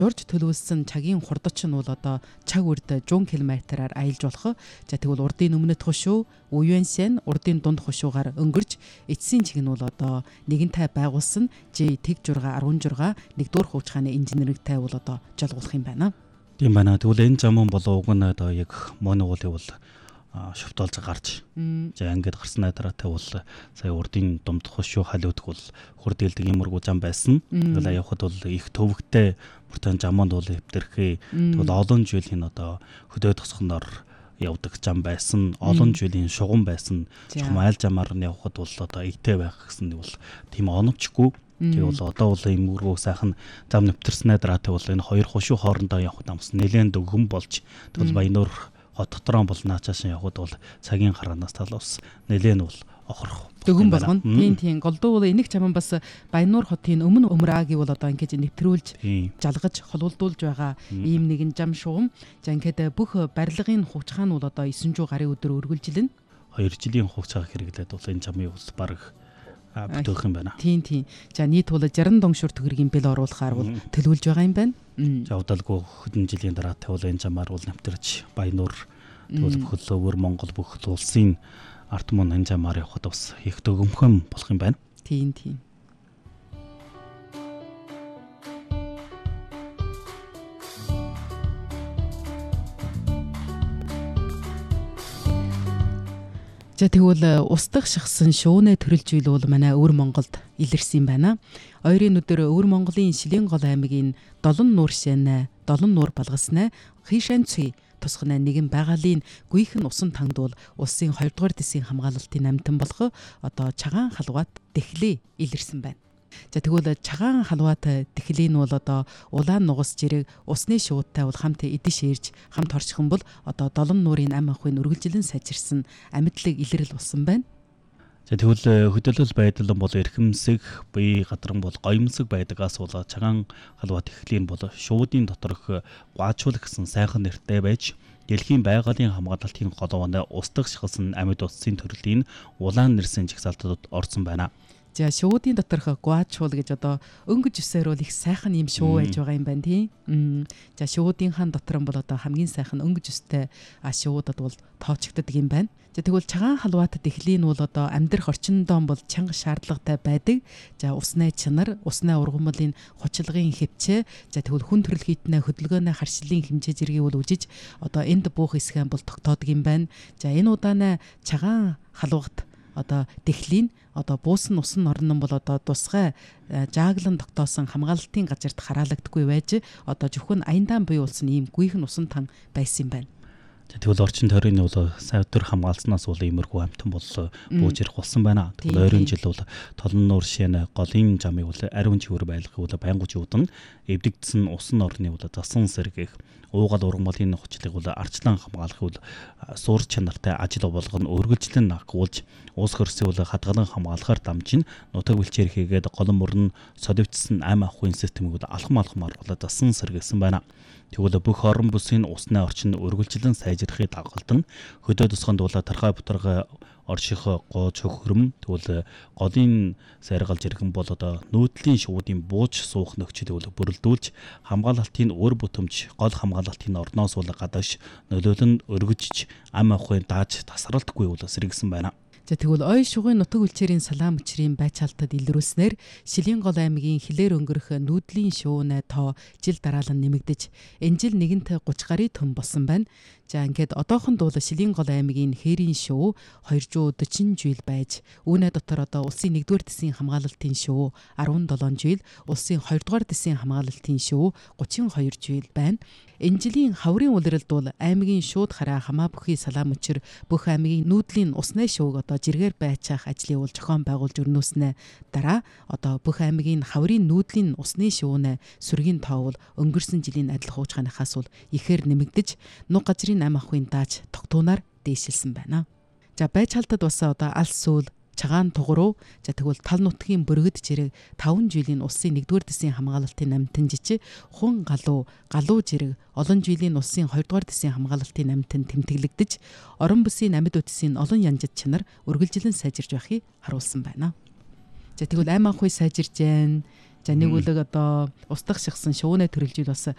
урж төлөвлөсөн цагийн хурдач нь бол одоо цаг үрд 100 км-аар аялж болох. За тэгвэл урдын өмнөд хошуу, Уюэнсэн урдын дунд хошуугаар өнгөрч эцсийн чиг нь бол одоо нэгэнтэй байгуулсан J-TEG6 16 нэгдүгээр хуучгааны инженертэй бол одоо жолгуулах юм байна. Тийм байна. Тэгвэл энэ замун болоо уг нь одоо яг Монголын бол шовтолж гарч ингээд гарснаа дараатай бол сая урдын дунд хошуу халиудг бол хурдэлдэг юмргуу зам байсан. Тэгэл явхад бол их төвөгтэй бүртэн заманд бол эвдэрхээ тэгвэл олон жилийн одоо хөдөө тосгоноор явдаг зам байсан. Олон жилийн шугам байсан. Майл замаар нь явхад бол одоо игтэй байх гэсэн бол тийм оновчгүй. Тэгвэл одоо бол ийм үргөө сайхан зам нэвтэрснээ дараатай бол энэ хоёр хошуу хоорондоо явхад амс нэлээд дөгөн болж тэгвэл Баянуур хот дотроо бол наачааш явхад бол цагийн хараанаас талаас нэлээд бол охорох дөгөн болгоно. Тийм голдуу бол энийг чаман бас Баянуур хотын өмнө өмраагийг бол одоо ингэж нэвтрүүлж жалгаж холуулдуулж байгаа ийм нэгэн зам шугам. За ингээд бүх барилгын хуучгаан бол одоо 900 гарын өдөр үргэлжилнэ. 2 жилийн хугацаа хэрэглээд бол энэ замыг бол бараг бүтөөх юм байна. Тийм. За нийт бол 60 донгшуур төгрөгийн бэл оруулахаар бол төлөвлөж байгаа юм байна. За удалгүй хэдэн жилийн дараа тавал энэ замаар бол нэвтэрч Баянуур тэгвэл бүхэл өвөр Монгол бүх улсын ард мөн энэ замаар явхад бас их дөгөмхөн болох юм байна. Тийм. За тэгвэл устдах шахсан шуунэ төрөлжүүл бол манай өвөр Монголд илэрсэн юм байна. Ойрын өдөр өвөр Монголын Шилэнгол аймгийн Долон нуур шанаа, Долон нуур балгаснаа, Хишанцүй тусгана нэгэн байгалийн гүйхэн усан танд бол улсын 2 дугаар дэсийн хамгаалалтын амтан болох одоо Чагаан халуут Тэхлээ илэрсэн байна. За тэгвэл Чагаан халуут Тэхлээ нь бол одоо улаан нугас жирэг усны шуудтай бол хамт эдэш ирж хамт орчихсон бол одоо Долон нуурын ам ахуйн үргэлжлэн сайжирсан амьдлаг илрэл болсон байна. За тэгвэл хөдөлгөл байдал бол эрхэмсэг бие гадран бол гоёмсог байдагаас болоод Чагаан халуут Тэхлээ бол шуудын доторх гуачуул гэсэн сайхан нэртэй байж Дэлхийн байгалийн хамгаалалтын голоонд устдах шахсан амьд утсын төрлийн улаан нэрсэн жагсаалтууд орсон байна. За шуудын доторх гуачуул гэж одоо өнгөж өсөөр бол их сайхан юм шуу байж байгаа юм байна тийм. За шуудынхан дотор нь бол одоо хамгийн сайхан өнгөж өстэй шуудад бол тоочгддаг юм байна. За тэгвэл Чагаан халуут Тэхлээ нь бол одоо амьдрах орчиндоо бол чанга шаардлагатай байдаг. За усны чанар, усны ургамлын хучилгын хэвчээ, за тэгвэл хүн төрөл хийтнэ хөдөлгөөний харшлын хэмжээ зэргийг бол үжиж одоо энд буух хэсгэн бол тогтоодог юм байна. За энэ удаанаа Чагаан халуут одоо Тэхлээ одоо буусан усан орн нь бол одоо тусгай жааглан тогтоосон хамгаалалтын газарт хараалагдахгүй байж одоо зөвхөн Аяндаан буй улсын ийм гүйхэн усан тан байсан юм байна. Тэгвэл орчин тойрны бол савтар хамгаалснаас бол иймэрхүү амтан бол бууж ирэх болсон байна. Тэгвэл ойрын жил бол Толон нуур шин голын замыг бол ариун чивэр байлгах бол байнгуч удан эвдэгдсэн усан орны бол засан сэргэх уугал ургамлын хучлыг бол арчлан хамгаалах бол суур чанартай ажил болгоно өргөлжлөн агуулж уус хөрсийг бол хадгалан хамгаалахаар дамжин нутаг бэлчээр хийгээд голон мөрн соливчсан ам ахуйн системийг бол алхмаар бол засан сэргэсэн байна. Тэгвэл бүх орон бүсийн усны орчин өргөлжлөн сайжрахыг дагалдан хөдөө тосгонд бол тархай бутарга орших гооч хөхрөм тэгвэл голын сайргалж иргэн бол одоо нүүдлийн шуудын бууж суух нөхцөлийг бол бүрэлдүүлж хамгаалалтын өр бүтэмж гол хамгаалалтын орноос бол гадааш нөлөөлөнд өргөжж ам ахуйн дааж тасралтгүй бол сэргсэн байна. За тэгвэл ой шугын нутаг үлчээрийн салаан мөчрийн байцаалтад илрүүлснээр Шилэнгол аймгийн хилээр өнгөрөх нүүдлийн шуунэ тоо жил дараалан нэмэгдэж энэ жил нэгэнт 30 гарын төм болсон байна. За ингээд одоохонд бол Шилэнгол аймгийн хээрийн шуу 240 жил байж үүнээ дотор одоо улсын 1-р дэсийн хамгаалалтын шуу 17 жил, улсын 2-р дэсийн хамгаалалтын шуу 32 жил байна. Энэ жилийн хаврын улиралд бол аймгийн шууд хараа хамаа бүхий салаан мөчр бүх аймгийн нүүдлийн усны шууг одоо жиргээр байцаах ажлыг бол зохион байгуулж өрнөөснөө дараа одоо бүх аймгийн хаврын нүүдлийн усны шуунэ сүргийн тоо бол өнгөрсөн жилийн адил хуучгааныхаас бол ихээр нэмэгдэж нуг газрын ам ахуйн дааж тогтуунаар дээшилсэн байна. За байцаалтад бас одоо алс сүүл Чагаан тугруу за тэгвэл тал нутгийн бөргөд жирэг 5 жилийн улсын 1-р дэсийн хамгаалалтын амтан жижиг хун галуу жирэг олон жилийн улсын 2-р дэсийн хамгаалалтын амтан тэмдэглэгдэж орон бүсийн амьд үтсийн олон янжид чанар үргэлжлэн сайжирж байхыг харуулсан байна. За тэгвэл ам ахуй сайжирж байна. За нэг үлэг одоо устдах шахсан шуунэ төрөлжил бас